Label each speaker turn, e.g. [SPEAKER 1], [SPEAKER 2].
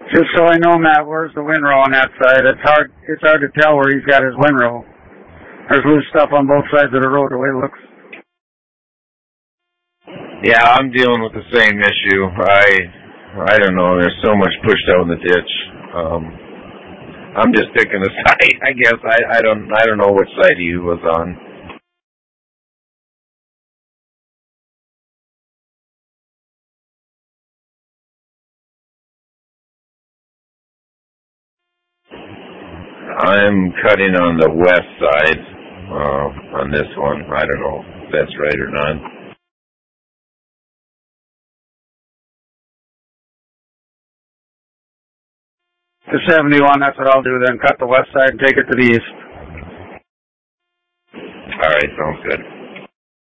[SPEAKER 1] Just so I know, Matt, where's the windrow on that side? It's hard to tell where he's got his windrow. There's loose stuff on both sides of the road, the way it looks.
[SPEAKER 2] Yeah, I'm dealing with the same issue. I don't know. There's so much pushed out in the ditch. I'm just picking a side, I guess. I don't know which side he was on. I'm cutting on the west side on this one. I don't know if that's right or not.
[SPEAKER 1] The 71, that's what I'll do then. Cut the west side and take it to the east.
[SPEAKER 2] All right, sounds good.